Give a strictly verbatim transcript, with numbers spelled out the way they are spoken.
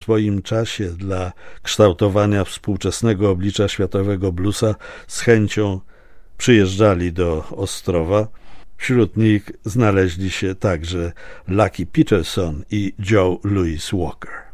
swoim czasie dla kształtowania współczesnego oblicza światowego bluesa z chęcią przyjeżdżali do Ostrowa. Wśród nich znaleźli się także Lucky Peterson i Joe Louis Walker.